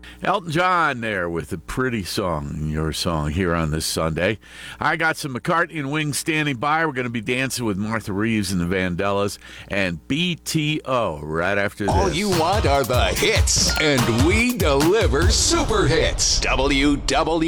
Elton John there with a pretty song, your song here on this Sunday. I got some McCartney and Wings standing by. We're going to be dancing with Martha Reeves and the Vandellas and BTO right after this. All you want are the hits, and we deliver super hits. WW